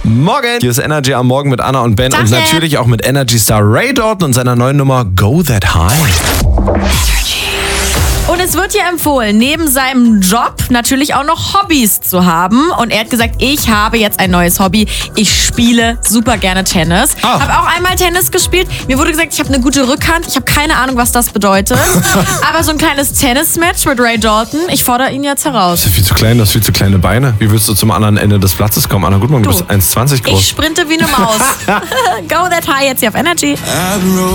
Morgen. Hier ist Energy am Morgen mit Anna und Ben Danke. und natürlich auch mit Energy Star Ray Dalton und seiner neuen Nummer Go That High. Und es wird hier empfohlen, neben seinem Job natürlich auch noch Hobbys zu haben. Und er hat gesagt, ich habe jetzt ein neues Hobby. Ich spiele super gerne Tennis. Ah. Habe auch einmal Tennis gespielt. Mir wurde gesagt, ich habe eine gute Rückhand. Ich habe keine Ahnung, was das bedeutet. Aber so ein kleines Tennismatch mit Ray Dalton, ich fordere ihn jetzt heraus. Das ist viel zu klein, du hast viel zu kleine Beine. Wie willst du zum anderen Ende des Platzes kommen? Anna, gut Morgen, du bist 1,20 groß. Ich sprinte wie eine Maus. Go That High jetzt hier auf Energy.